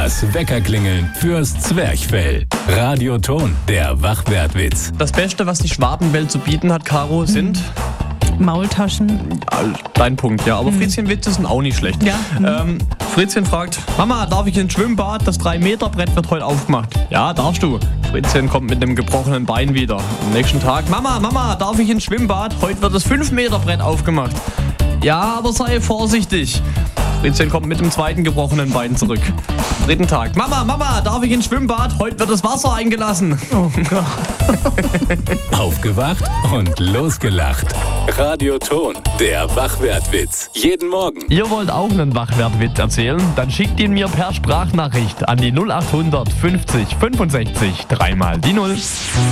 Das Weckerklingeln fürs Zwerchfell. Radioton, der Wachwertwitz. Das Beste, was die Schwabenwelt zu bieten hat, Caro, sind... Maultaschen. Dein Punkt, ja. Aber Fritzchen-Witze sind auch nicht schlecht. Ja. Fritzchen fragt, Mama, darf ich ins Schwimmbad? Das 3-Meter-Brett wird heute aufgemacht. Ja, darfst du. Fritzchen kommt mit einem gebrochenen Bein wieder. Am nächsten Tag, Mama, darf ich ins Schwimmbad? Heute wird das 5-Meter-Brett aufgemacht. Ja, aber sei vorsichtig. Fritzchen kommt mit dem zweiten gebrochenen Bein zurück. Am dritten Tag, Mama, darf ich ins Schwimmbad? Heute wird das Wasser eingelassen. Oh Gott. Aufgewacht und losgelacht. Radioton, der Wachwertwitz. Jeden Morgen. Ihr wollt auch einen Wachwertwitz erzählen? Dann schickt ihn mir per Sprachnachricht an die 0800 50 65 3 mal die 0.